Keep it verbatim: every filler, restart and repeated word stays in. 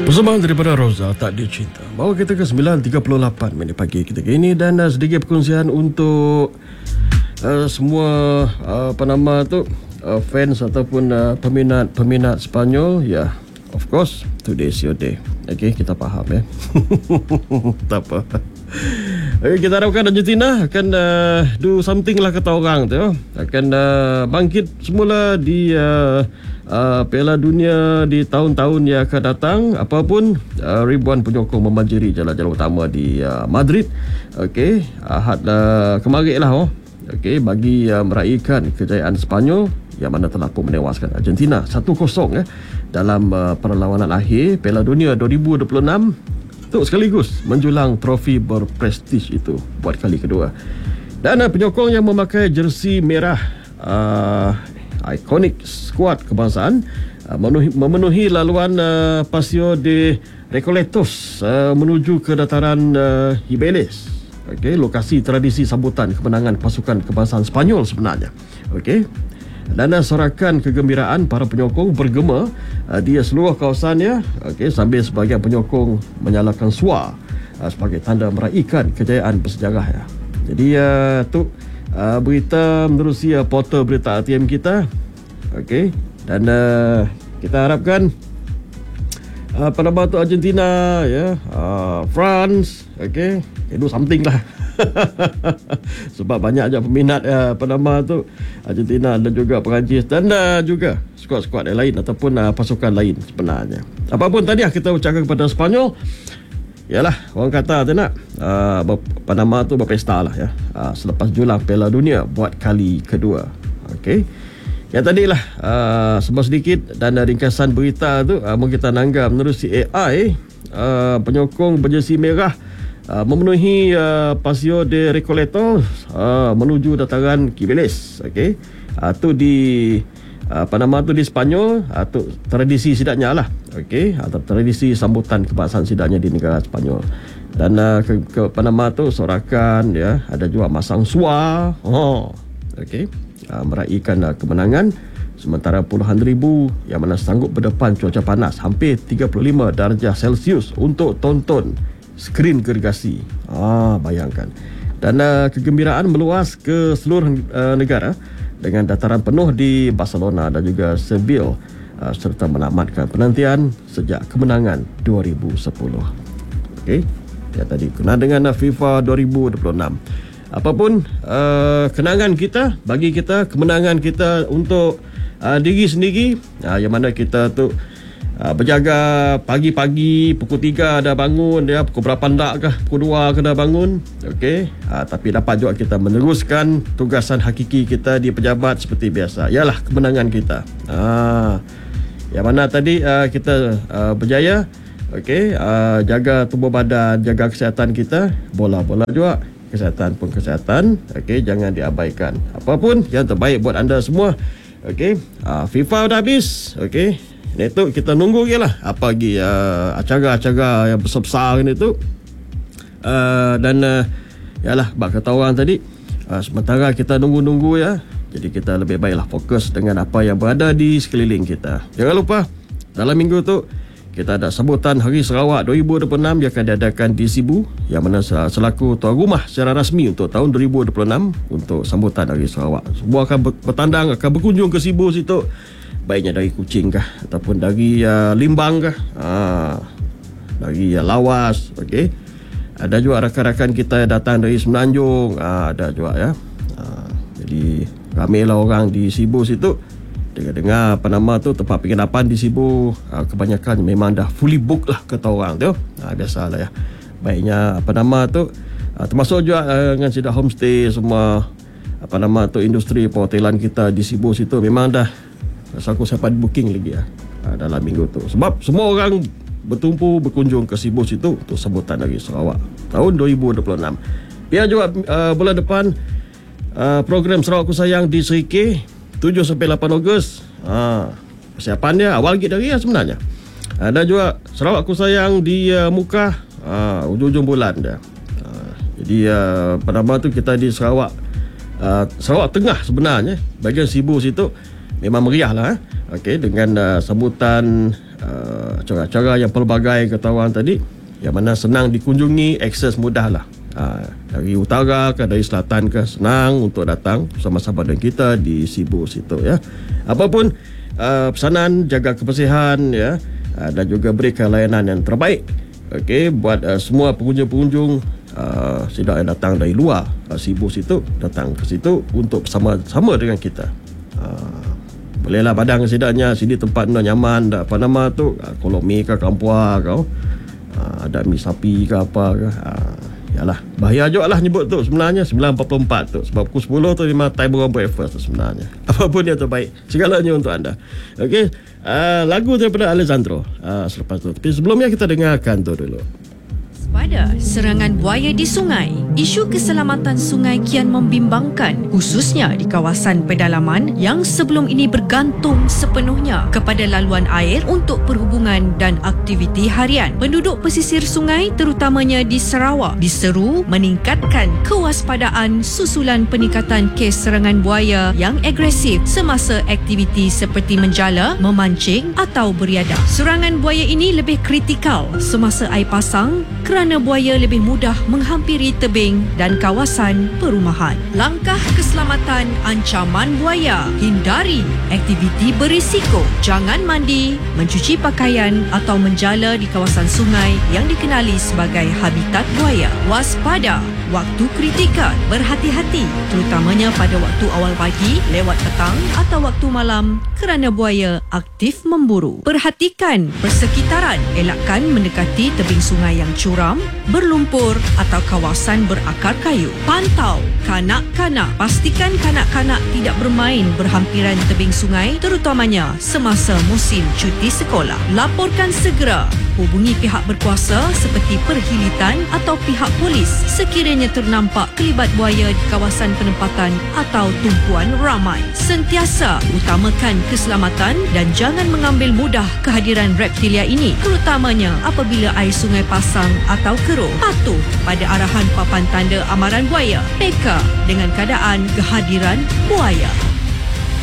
Persembahan daripada Roza, Tak Dia Cinta. Bawa kita ke sembilan tiga puluh lapan minit pagi kita ini. Dan uh, sedikit perkongsian untuk uh, semua uh, apa nama tu uh, fans ataupun uh, peminat-peminat Sepanyol. Ya, yeah, of course, today is your day. Okay, kita faham ya. Tak apa. Okay, kita harapkan Argentina akan uh, do something lah kata orang tu. Akan uh, bangkit semula di uh, uh, Piala Dunia di tahun-tahun yang akan datang. Apapun uh, ribuan penyokong membanjiri jalan-jalan utama di uh, Madrid. Okey, Ahad uh, kemarin lah oh. Okey, bagi uh, meraihkan kejayaan Sepanyol yang mana telah pun menewaskan Argentina satu kosong eh, dalam uh, perlawanan akhir Piala Dunia dua ribu dua puluh enam. Untuk sekaligus menjulang trofi berprestij itu buat kali kedua. Dan uh, penyokong yang memakai jersey merah uh, ikonik skuad kebangsaan uh, memenuhi, memenuhi laluan uh, Paseo de Recoletos uh, menuju ke dataran uh, Cibeles. Okey, lokasi tradisi sambutan kemenangan pasukan kebangsaan Sepanyol sebenarnya. Okey. Dan sorakan kegembiraan para penyokong bergema uh, di seluruh kawasannya. Okey, sambil sebahagian penyokong menyalakan suar uh, sebagai tanda meraihkan kejayaan bersejarah ya. Jadi uh, tu uh, berita menerusi uh, portal berita R T M kita. Okey, dan uh, kita harapkan uh, apa nama tu Argentina ya, uh, France, okey, do something lah. Sebab banyak je peminat uh, apa nama tu Argentina dan juga Perancis dan uh, juga skuad-skuad yang lain ataupun uh, pasukan lain sebenarnya. Apapun tadi kita ucapkan kepada Sepanyol, yalah orang kata tu nak uh, apa nama tu berpesta lah ya, uh, selepas julang Piala Dunia buat kali kedua. Okey, yang tadilah uh, sebab sedikit dan uh, ringkasan berita tu uh, kita nanggap menerusi A I uh, penyokong berjersey merah Uh, memenuhi uh, Paseo de Recoletos uh, menuju dataran Cibeles. Okey, uh, tu di uh, apa nama tu di Sepanyol, uh, tu tradisi sidaknya lah. Okey, atau uh, tradisi sambutan kebangsaan sidaknya di negara Sepanyol. Dan uh, ke, ke apa nama tu sorakan ya, ada juga masang suar. Oh, okey, uh, meraihkan uh, kemenangan sementara puluhan ribu yang mana sanggup berdepan cuaca panas hampir tiga puluh lima darjah Celsius untuk tonton skrin gergasi. Ah, bayangkan. Dan uh, kegembiraan meluas ke seluruh uh, negara dengan dataran penuh di Barcelona dan juga Seville uh, serta menamatkan penantian sejak kemenangan dua ribu sepuluh. Okey, ya tadi kena dengan uh, FIFA dua ribu dua puluh enam. Apapun uh, kenangan kita, bagi kita kemenangan kita untuk uh, diri sendiri, uh, yang mana kita tu Uh, berjaga pagi-pagi pukul tiga dah bangun dia, pukul berapa ndak kah, pukul dua kena bangun. Okey, uh, tapi dapat juga kita meneruskan tugasan hakiki kita di pejabat seperti biasa. Yalah kemenangan kita. Uh, yang mana tadi uh, kita uh, berjaya. Okey, uh, jaga tubuh badan, jaga kesihatan kita, bola-bola juga kesihatan pun kesihatan. Okey, jangan diabaikan. Apapun yang terbaik buat anda semua. Okey, uh, FIFA dah habis. Okey, ini tu kita nunggu je lah apa lagi uh, acara-acara yang besar-besar ni tu uh, dan uh, yalah bak kata orang tadi uh, sementara kita nunggu-nunggu ya, jadi kita lebih baiklah fokus dengan apa yang berada di sekeliling kita. Jangan lupa dalam minggu tu kita ada sambutan Hari Sarawak dua ribu dua puluh enam yang akan diadakan di Sibu, yang mana selaku tuan rumah secara rasmi untuk tahun dua ribu dua puluh enam untuk sambutan Hari Sarawak. Semua akan bertandang, akan berkunjung ke Sibu situ, baiknya dari Kuching kah ataupun dari uh, Limbang kah, ha, dari uh, Lawas. Okey, ada juga rakan-rakan kita yang datang dari Semenanjung, ha, ada juga ya. Ha, jadi ramailah orang di Sibu situ. Dengar-dengar apa nama tu tempat penginapan di Sibu, ha, kebanyakan memang dah fully book lah kata orang tu. Ha, biasalah ya. Baiknya apa nama tu, ha, termasuk juga uh, dengan sidak homestay semua apa nama tu industri perhotelan kita di Sibu situ memang dah rasa aku siapa booking lagi ya, dalam minggu tu. Sebab semua orang bertumpu berkunjung ke Sibu situ untuk sambutan Hari Sarawak tahun dua ribu dua puluh enam. Biar juga uh, bulan depan uh, program Sarawak Aku Sayang di Seri K tujuh sampai lapan Ogos. Ha, persiapan dia awal lagi dari ya sebenarnya. Ada juga Sarawak Aku Sayang di uh, Mukah, ha, ujung-ujung bulan dia. Ha, jadi uh, pada nama tu kita di Sarawak uh, Sarawak Tengah sebenarnya, bahagian Sibu situ. memang meriah lah. Eh. Okey, dengan uh, sambutan uh, acara-acara yang pelbagai ketahuan tadi, yang mana senang dikunjungi, akses mudah lah. Uh, dari utara ke dari selatan ke, senang untuk datang bersama-sama dengan kita di Sibu situ ya. Apapun uh, pesanan, jaga kebersihan ya, uh, dan juga berikan layanan yang terbaik. Okey, buat uh, semua pengunjung-pengunjung uh, sidang yang datang dari luar uh, Sibu situ, datang ke situ untuk bersama-sama dengan kita. Uh, bolehlah padang sidangnya, sini tempat nyaman, apa nama tu, uh, Kolomi ke Kampua kau, uh, ada mi sapi ke apa ke. Uh, yalah, bahaya juga lah nyebut tu sebenarnya sembilan empat puluh empat tu, sebab pukul sepuluh tu memang time orang breakfast tu sebenarnya. Apapun yang terbaik, segalanya untuk anda. Okey, uh, lagu daripada Alessandro uh, selepas tu. Tapi sebelumnya kita dengarkan tu dulu. Pada serangan buaya di sungai, isu keselamatan sungai kian membimbangkan, khususnya di kawasan pedalaman yang sebelum ini bergantung sepenuhnya kepada laluan air untuk perhubungan dan aktiviti harian. Penduduk pesisir sungai, terutamanya di Sarawak, diseru meningkatkan kewaspadaan susulan peningkatan kes serangan buaya yang agresif semasa aktiviti seperti menjala, memancing atau beriadah. Serangan buaya ini lebih kritikal semasa air pasang kerana buaya lebih mudah menghampiri tebing dan kawasan perumahan. Langkah keselamatan ancaman buaya: hindari aktiviti berisiko, jangan mandi, mencuci pakaian atau menjala di kawasan sungai yang dikenali sebagai habitat buaya. Waspada waktu kritikal, berhati-hati terutamanya pada waktu awal pagi, lewat petang atau waktu malam kerana buaya aktif memburu. Perhatikan persekitaran, elakkan mendekati tebing sungai yang curam, berlumpur atau kawasan berakar kayu. Pantau kanak-kanak, pastikan kanak-kanak tidak bermain berhampiran tebing sungai terutamanya semasa musim cuti sekolah. Laporkan segera, hubungi pihak berkuasa seperti perhilitan atau pihak polis sekiranya ternampak kelibat buaya di kawasan penempatan atau tumpuan ramai. Sentiasa utamakan keselamatan dan jangan mengambil mudah kehadiran reptilia ini, terutamanya apabila air sungai pasang atau keruh. Patuh pada arahan papan tanda amaran buaya. Peka dengan keadaan kehadiran buaya.